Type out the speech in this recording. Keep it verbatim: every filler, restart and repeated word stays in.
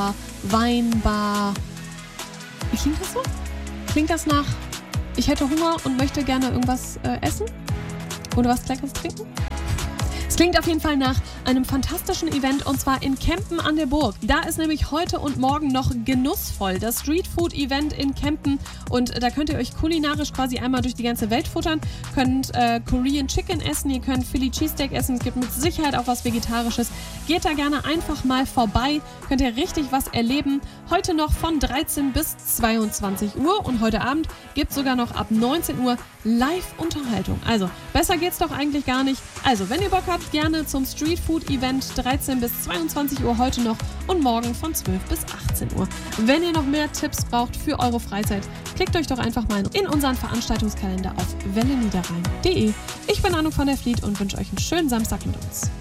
Weinbar. Wie klingt das so? Klingt das nach, ich hätte Hunger und möchte gerne irgendwas äh, essen? Oder was Leckeres trinken? Es klingt auf jeden Fall nach einem fantastischen Event und zwar in Kempen an der Burg. Da ist nämlich heute und morgen noch genussvoll das Streetfood-Event in Kempen und da könnt ihr euch kulinarisch quasi einmal durch die ganze Welt futtern, könnt äh, Korean Chicken essen, ihr könnt Philly Cheesesteak essen, es gibt mit Sicherheit auch was Vegetarisches. Geht da gerne einfach mal vorbei, könnt ihr richtig was erleben. Heute noch von dreizehn bis zweiundzwanzig Uhr und heute Abend gibt es sogar noch ab neunzehn Uhr Live-Unterhaltung. Also besser geht's doch eigentlich gar nicht. Also wenn ihr Bock habt, gerne zum Streetfood-Event dreizehn bis zweiundzwanzig Uhr heute noch und morgen von zwölf bis achtzehn Uhr. Wenn ihr noch mehr Tipps braucht für eure Freizeit, klickt euch doch einfach mal in unseren Veranstaltungskalender auf welle niederrhein punkt de. Ich bin Anuk von der Fleet und wünsche euch einen schönen Samstag mit uns.